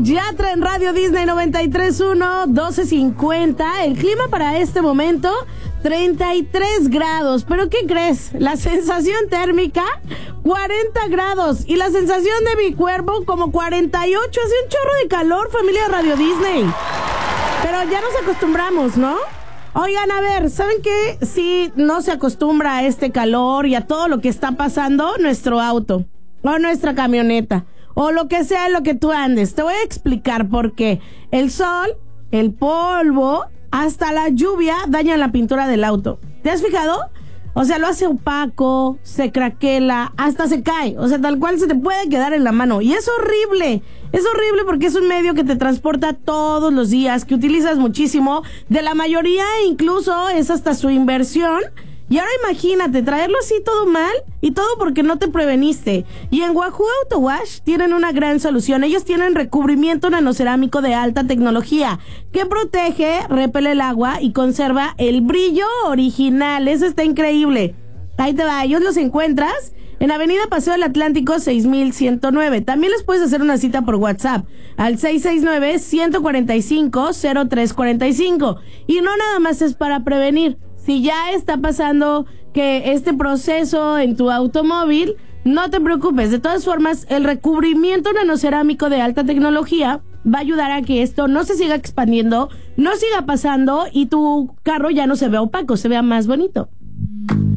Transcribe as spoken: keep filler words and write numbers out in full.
Yatra en Radio Disney noventa y tres punto uno, doce cincuenta. El clima para este momento, treinta y tres grados. ¿Pero qué crees? La sensación térmica, cuarenta grados. Y la sensación de mi cuerpo, como cuarenta y ocho. Hace un chorro de calor, familia de Radio Disney. Pero ya nos acostumbramos, ¿no? Oigan, a ver, ¿saben qué? Sí, no se acostumbra a este calor y a todo lo que está pasando nuestro auto o nuestra camioneta o lo que sea en lo que tú andes. Te voy a explicar por qué. El sol, el polvo, hasta la lluvia dañan la pintura del auto. ¿Te has fijado? O sea, lo hace opaco, se craquela, hasta se cae. O sea, tal cual se te puede quedar en la mano. Y es horrible. Es horrible porque es un medio que te transporta todos los días, que utilizas muchísimo. De la mayoría incluso es hasta su inversión. Y ahora imagínate, traerlo así todo mal y todo porque no te preveniste. Y en Wahoo Auto Wash tienen una gran solución. Ellos tienen recubrimiento nanocerámico de alta tecnología que protege, repele el agua y conserva el brillo original. Eso está increíble. Ahí te va, ellos los encuentras en Avenida Paseo del Atlántico seis mil ciento nueve. También les puedes hacer una cita por WhatsApp al seis seis nueve, uno cuatro cinco, cero tres cuatro cinco. Y no nada más es para prevenir. Si ya está pasando que este proceso en tu automóvil, no te preocupes. De todas formas, el recubrimiento nanocerámico de alta tecnología va a ayudar a que esto no se siga expandiendo, no siga pasando y tu carro ya no se vea opaco, se vea más bonito.